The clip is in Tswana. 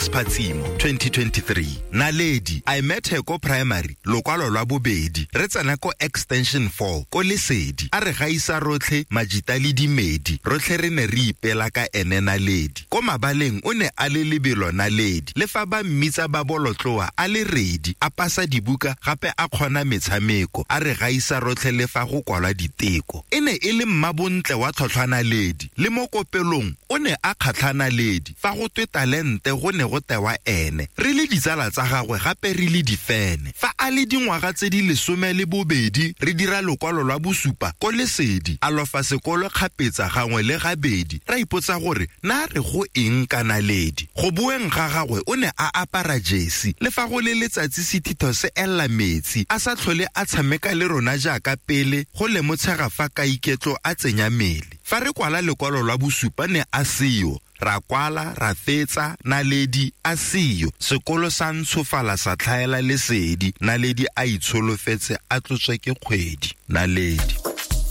Max Phatsimo 2023. Naledi I met her ko primary lokwalo lwa bobedi re tsena ko extension 4 ko Lesedi a re gaisa rotlhe Majita le Dimedi rotlhe re ne re ipela ka ene Naledi ko mabaleng o ne a le lebelo Naledi le fa ba mmitsa ba bolotloa a le ready a pasa dibuka gape a kgona metshameko a re gaisa rotlhe le fa go kwala diteko e ne e le mmabontle wa tlhotlhwana Naledi le mo kopelong o ne a kgatlha Naledi fa go twe talente go ne go tewa ene re le ditsala tsa gagwe gape re le difene fa a le dingwaga tse di 12 re dira lokwalo lwa bosupa ko Lesedi a lofa sekolo kgapetsa gangwe le gabedi ra ipotsa gore na re go eng ka Naledi go bueng ga gagwe o ne a apara jersey le fa go le letsatsi sethitho se ella metsi a sa tlhole a tshameka le rona jaaka pele go le motshega fa ka iketlo a tsenya mele fa re kwala lekwalo lwa bosupa ne a seyo ra kwala ra fetsa Naledi a seyo sekolo sa ntshofala sa tlhaela Lesedi Naledi a itsholofetse a tlotswe ke kgwedi Naledi